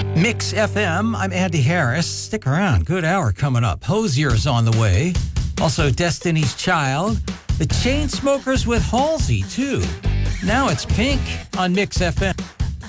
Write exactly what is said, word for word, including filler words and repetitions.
Mix F M, I'm Andy Harris. Stick around. Good hour coming up. Hosier's on the way. Also, Destiny's Child. The Chainsmokers with Halsey, too. Now it's Pink on Mix F M.